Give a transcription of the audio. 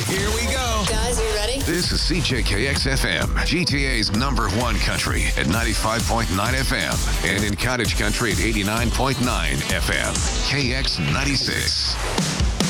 Here we go. Guys, you ready? This is CJKX FM, GTA's #1 country at 95.9 FM, and in Cottage Country at 89.9 FM. KX 96.